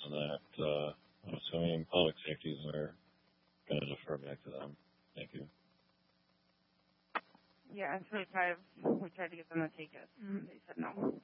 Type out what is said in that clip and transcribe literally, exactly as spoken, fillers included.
on that. Uh, I'm assuming public safety is are going to defer back to them. Thank you. Yeah, and twenty-five, we tried to get them to take it. They said no.